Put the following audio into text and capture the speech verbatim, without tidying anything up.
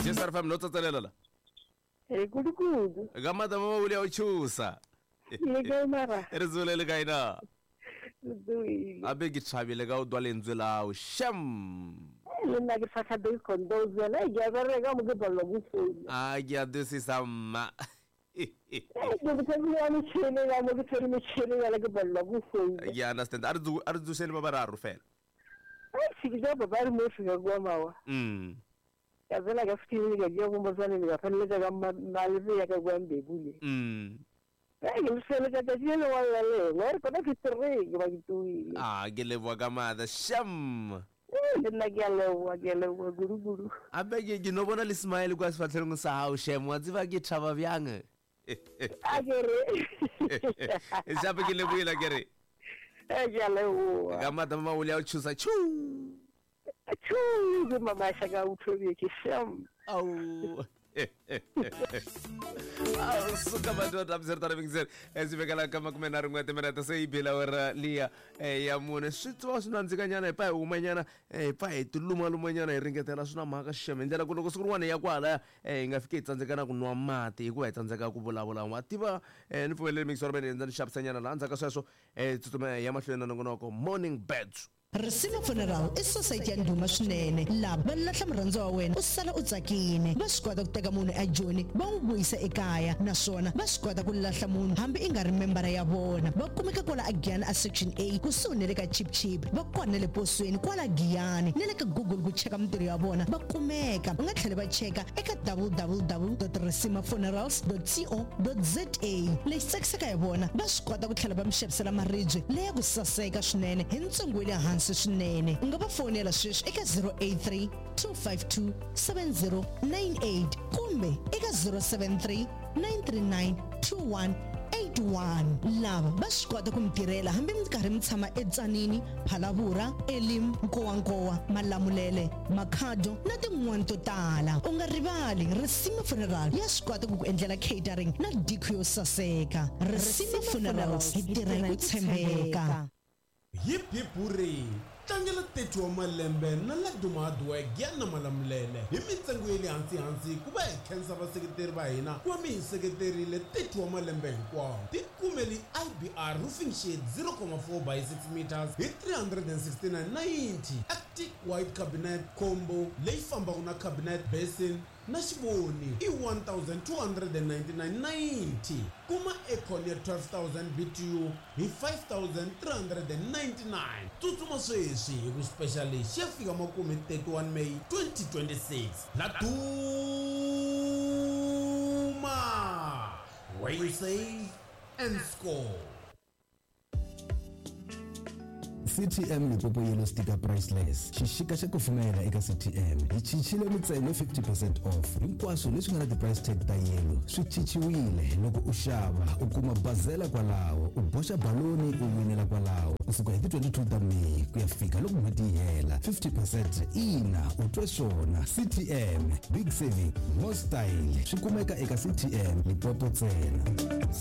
Jesar fam no tselela la. Eh kudukudu. Gama da mama uli uchusa. Ye ga mara. Erzule le kaina. Dui. Abe gitshabile ka udwa lentswe la o sham. Le nna ke faka de kondozo la ya ba re ga mo ke bollo go founa. Ah ya this is amma. Eh ke ke ya ni chele ga mo ke tsere me chele ya la ke bollo go founa. Ya understand arzu arzu sele babararu fela. Ai sikija baba mo fika go mawa. Mm. Ya vela ga fitini ga je go mo zane ga felle ga malve ya ga gwambe bule. Mm. Ai ke sele ga ga je no wala le wer ko na kitre ga gitu. Ah ke le bua ka mada sham. Eh nna ke le wa ke le wa guru guru. Abe ke ke no bona le smile kwa sfatlhelong sa hao sham wa tsiba ke thaba byang. Agere. E sabe ke le buela ke re. Eh ya le wa. Ka mada mama uli uchusa chu. Chu, mama shaga uthobe ke sham. Au. Ah, suka bantu tamser tara bingser. Esi bekala kama kumena rungwete mena tse ibela wera lia eh ya mone sitwa suna nzikanyana pa umanyana eh pa etuluma lumanyana iringetela suna maka sheme ndela kuno kusukurwane ya kwala eh ngafike itsandzekana kunwa mati hikuva itsandzeka ku vulavula mativa eh ni pfumelele mixer bene ndzi xavisanyana la ndzaka sweswo eh tsutsuma ya mahlweni na nongonoko morning beds. Risima Funeral i society ya ndhuma swinene laha va lahla murhandzo wa wena u sala u tsakini va swi kota ku teka munhu ejoni va n'wi vuyisa ekaya naswona va swi kota ku lahla munhu hambi i nga ri membara ya vona va kumeka kwala a Giyani a section A kusuhi ne le ka Chip Chip va kona le posweni kwala Giyani ne le ka Google ku cheka mintirho ya vona va kumeka u nga tlhela va cheka eka w w w dot risima funerals dot co dot za lexi tsakisaka hi vona va swi kota ku tlhela va mi xavisela maribye leya ku saseka swinene hi ntsengo wa le hansi swinene u nga va fonela sweswi eka zero eight three two five two seven zero nine eight kumbe eka zero seven three nine three nine two one eight one lava va swi kota ku mi tirhela hambi mi karhi mi tshama etsanini Phalavura Elim Nkowankowa Malamulele Makhado na tin'wana to tala u nga rivali Risima Funeral ya swi kota ku ku endlela catering na diko yo saseka Risima Funerals hi tirha hi ku tshembeka. Hip hip hooray! Tlangela thirty wa malembe na la dumadua Giyani na Malamulele hi mintsengo ya le hansi hansi ku va hi khensa vaseketeri va hina ku va mi hi seketerile thirty wa malembe hinkwawo. Tikumeli I B R roofing shade zero point four by six meters hi three hundred sixty-nine ninety. Arctic white cabinet combo leyi fambaka na cabinet basin na xivoni i one thousand two hundred ninety-nine ninety. Kuma aircon ya twelve thousand B T U hi five thousand three hundred ninety-nine. Tsutsuma sweswi hi ku special xi ya fika makume thirty-one May twenty twenty-six. La duma where you say and score. C T M Limpopo Yellow Sticker Priceless xixika xa kufumela eka C T M hi chichile mintsengo fifty percent off hinkwaswo leswi nga na ti-price tag ta yellow swi chichiwile loko u xava u kuma bazela kwalaho u boxa baloni u winela kwalaho kusuka hi ti twenty-two ta May ku ya fika loko n'hweti yi hela fifty percent ina u twe swona. C T M big saving more style swi kumeka eka C T M Limpopo ntsena.